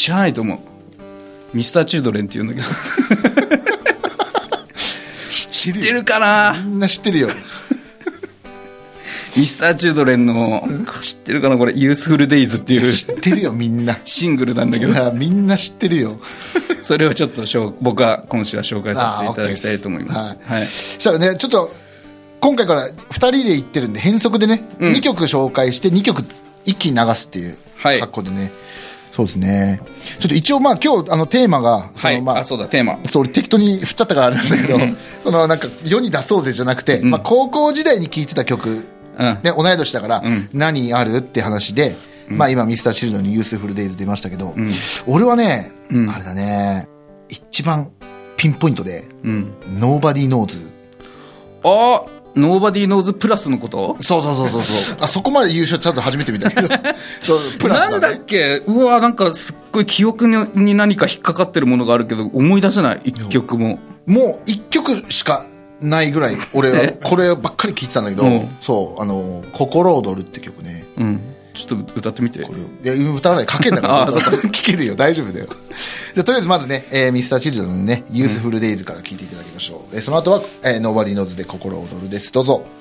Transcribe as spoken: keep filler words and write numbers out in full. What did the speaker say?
知らないと思う。ミスターチルドレンって言うんだけど知ってるかな。 みんな知ってるよミスターチルドレンの知ってるかなこれ、ユースフルデイズっていう知ってるよみんなシングルなんだけどみんな知ってるよそれをちょっと僕は今週は紹介させていただきたいと思います。 はい、はい、そしたらね、ちょっと今回からふたりで行ってるんで変則でね、うん、にきょく紹介してにきょく一気に流すっていう格好でね、はい、そうですね。ちょっと一応まあ今日あのテーマがその、まあ、 はい、あ、そうだテーマそう適当に振っちゃったからあれなんだけどそのなんか世に出そうぜじゃなくて、うん、まあ、高校時代に聴いてた曲、うん、ね、同い年だから、うん、何あるって話で、うん、まあ今ミスターチルドレンにユースフルデイズ出ましたけど、うん、俺はね、うん、あれだね、一番ピンポイントで、うん、Nobody Knows。 ああ、ノーバディーノーズプラスのこと？ そうそうそうそうそうあ、そこまで優勝ちゃんと初めて見たけどそうプラスだ、ね、 なんだっけ、うわ、なんかすっごい記憶に何か引っかかってるものがあるけど思い出せない。一曲ももう一曲しかないぐらい俺はこればっかり聴いてたんだけどそうあの心躍るって曲ね、うん、 ちょっと歌ってみて。これいや歌わない、書けんだから聴けるよ、大丈夫だよじゃあとりあえずまずね、えー、ミスターチルドレンのねユースフルデイズから聴いていただきましょう、うん、えー、その後は、えー、Nobody Knows で心躍るです。どうぞ。